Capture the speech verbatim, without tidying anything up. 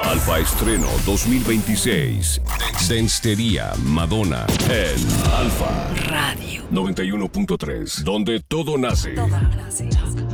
Alfa Estreno dos mil veintiséis. Denstería Madonna en Alfa Radio noventa y uno punto tres, donde todo nace. Todo nace.